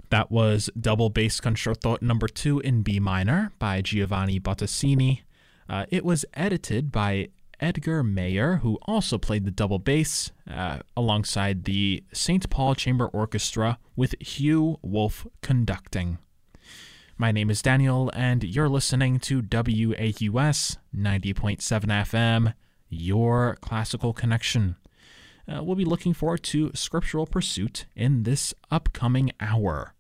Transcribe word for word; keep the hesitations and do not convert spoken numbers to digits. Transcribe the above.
That was Double Bass Concerto Number two in B minor by Giovanni Bottesini. Uh, it was edited by Edgar Meyer, who also played the double bass uh, alongside the Saint Paul Chamber Orchestra with Hugh Wolf conducting. My name is Daniel, and you're listening to W A U S ninety point seven F M, your classical connection. Uh, we'll be looking forward to Scriptural Pursuit in this upcoming hour.